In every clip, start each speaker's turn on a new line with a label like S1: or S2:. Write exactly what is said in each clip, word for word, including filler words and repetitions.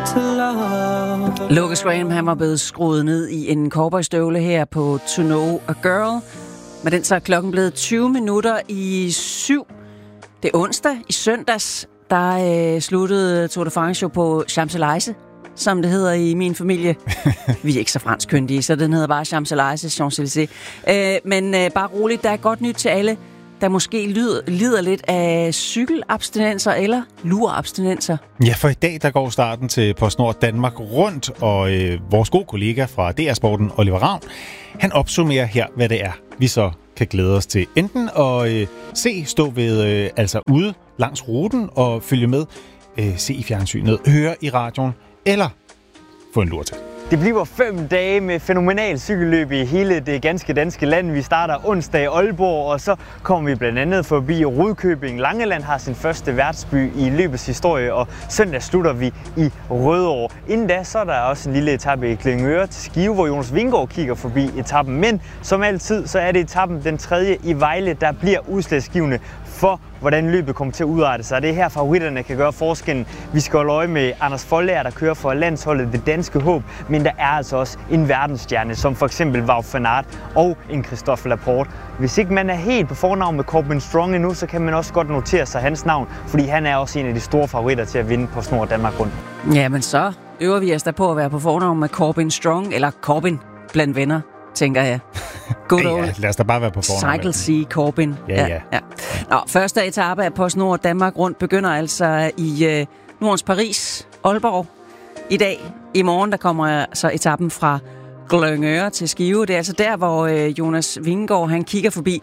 S1: to love.
S2: Lucas Graham, han var blevet skruet ned i en cowboystøvle her på To Know a Girl. Men den så er klokken blevet tyve minutter i syv. Det er onsdag. I søndags, der øh, sluttede Tour de France på Champs-Élysées, som det hedder i min familie. Vi er ikke så franskkyndige, så den hedder bare Champs-Élysées, Champs-Élysées. Øh, men øh, bare roligt, der er godt nyt til alle, der måske lider, lider lidt af cykelabstinenser eller lurabstinenser.
S3: Ja, for i dag der går starten til PostNord Danmark rundt, og øh, vores gode kollega fra D R Sporten, Oliver Ravn, han opsummerer her, hvad det er, vi så kan glæde os til. Enten at øh, se, stå ved, øh, altså ude langs ruten og følge med, øh, se i fjernsynet, høre i radioen, eller få en lur til.
S4: Det bliver fem dage med fænomenal cykelløb i hele det ganske danske land. Vi starter onsdag i Aalborg, og så kommer vi blandt andet forbi Rudkøbing. Langeland har sin første værtsby i løbets historie, og søndag slutter vi i Rødovre. Inden da, så er der også en lille etape i Glyngøre til Skive, hvor Jonas Vingegaard kigger forbi etappen. Men som altid, så er det etappen den tredje i Vejle, der bliver udslagsgivende for, hvordan løbet kommer til at udrette sig. Det er her, favoritterne kan gøre forskellen. Vi skal holde øje med Anders Foldager, der kører for landsholdet Det Danske Håb, men der er altså også en verdensstjerne, som for eksempel Wout van Aert og en Christophe Laporte. Hvis ikke man er helt på fornavn med Corbin Strong endnu, så kan man også godt notere sig hans navn, fordi han er også en af de store favoritter til at vinde på PostNord Danmark rundt.
S2: Jamen så øver vi os da på at være på fornavn med Corbin Strong, eller Corbin blandt venner, tænker jeg. Good old.
S3: Ja, lad os da bare være på fornavn.
S2: Cycle C Corbin.
S3: Ja, ja.
S2: ja. Nå, første etape af PostNord Danmark rundt begynder altså i øh, Nordens Paris, Aalborg. I dag, i morgen, der kommer så etappen fra Glyngøre til Skive. Det er altså der, hvor øh, Jonas Vingegaard, han kigger forbi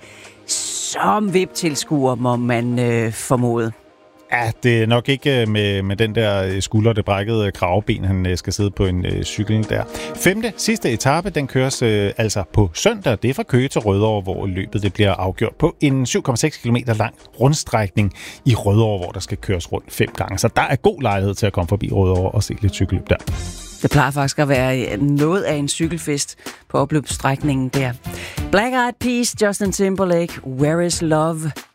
S2: som V I P-tilskuer, må man øh, formode.
S3: Ja, det er nok ikke med, med den der skulder, det brækkede kravben, han skal sidde på en øh, cykel der. Femte, sidste etape, den køres øh, altså på søndag. Det er fra Køge til Rødovre, hvor løbet det bliver afgjort på en syv komma seks kilometer lang rundstrækning i Rødovre, hvor der skal køres rundt fem gange. Så der er god lejlighed til at komme forbi Rødovre og se lidt cykelløb der.
S2: Det plejer faktisk at være noget af en cykelfest på opløbsstrækningen der. Black Eyed Peas, Justin Timberlake, Where is Love?